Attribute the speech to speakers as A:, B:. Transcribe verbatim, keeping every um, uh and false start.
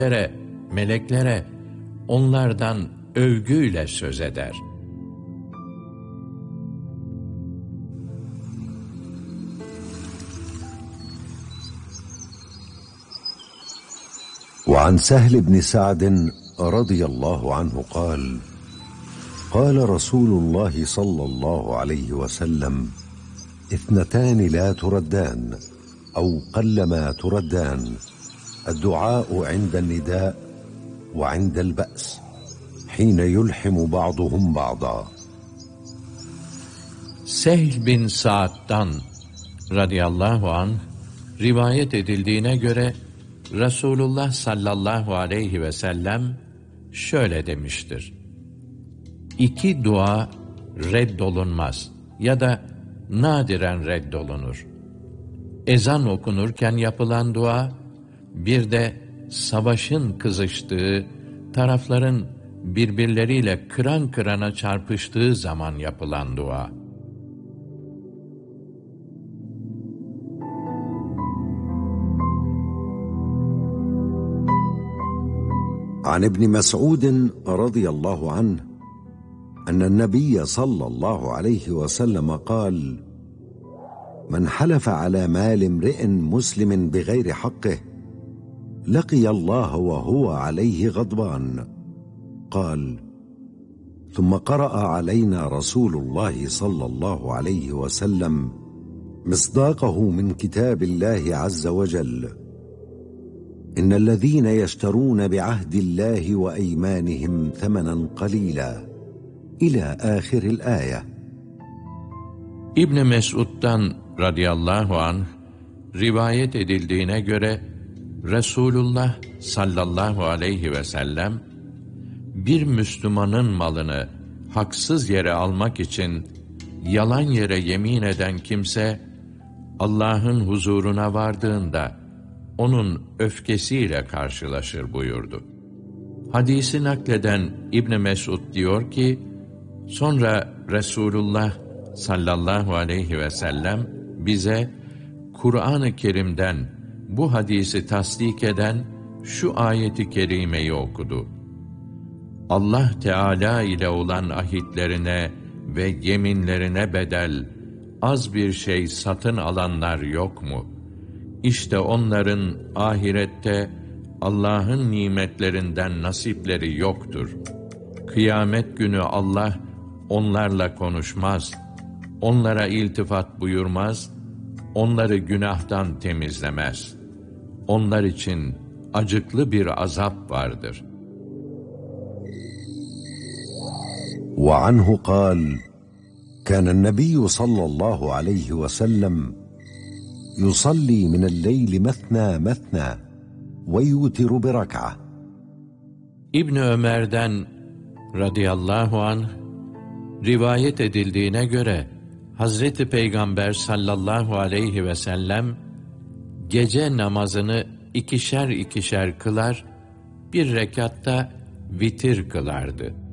A: meleklere onlardan övgüyle söz eder.
B: وعن سهل بن سعد رضي الله عنه قال قال رسول الله صلى الله عليه وسلم اثنتان لا تردان أو قلما تردان الدعاء عند النداء وعند البأس حين يلحم بعضهم بعضا.
A: Sehl bin Sa'd'dan radıyallahu anh rivayet edildiğine göre Resulullah sallallahu aleyhi ve sellem şöyle demiştir: İki dua reddolunmaz ya da nadiren reddolunur. Ezan okunurken yapılan dua, bir de savaşın kızıştığı, tarafların birbirleriyle kıran kırana çarpıştığı zaman yapılan dua.
B: عن ابن مسعود رضي الله عنه أن النبي صلى الله عليه وسلم قال من حلف على مال امرئ مسلم بغير حقه لقي الله وهو عليه غضبان. قال ثم قرأ علينا رسول الله صلى الله عليه وسلم مصداقه من كتاب الله عز وجل إن الذين يشترون بعهد الله وأيمانهم ثمنا قليلا إلى آخر الآية.
A: İbn Mes'ud'dan radıyallahu anh rivayet edildiğine göre Resulullah sallallahu aleyhi ve sellem bir Müslümanın malını haksız yere almak için yalan yere yemin eden kimse Allah'ın huzuruna vardığında onun öfkesiyle karşılaşır buyurdu. Hadisi nakleden İbn Mes'ud diyor ki, sonra Resulullah sallallahu aleyhi ve sellem bize Kur'an-ı Kerim'den bu hadisi tasdik eden şu ayeti kerimeyi okudu. Allah Teala ile olan ahitlerine ve yeminlerine bedel az bir şey satın alanlar yok mu? İşte onların ahirette Allah'ın nimetlerinden nasipleri yoktur. Kıyamet günü Allah onlarla konuşmaz, onlara iltifat buyurmaz, onları günahtan temizlemez. Onlar için acıklı bir azap vardır.
B: وعنه قال كان النبي صلى الله عليه وسلم يصلي من الليل مثنى مثنى ويوتر بركعة.
A: İbn Ömer'den radıyallahu anh rivayet edildiğine göre Hazreti Peygamber sallallahu aleyhi ve sellem gece namazını ikişer ikişer kılar, bir rekatta vitir kılardı.